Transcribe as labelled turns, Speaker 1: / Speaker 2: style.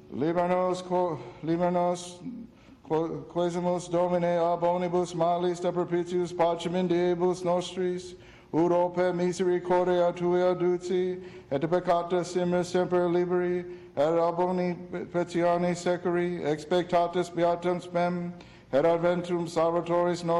Speaker 1: Libranos quesimus Domine ab omnibus malis de propitius pacem in diebus nostris, ut per misericordia tua duci, et peccata semper liberi, et ab omni petione securi, expectatis beatum spem, et adventum salvatoris nostris,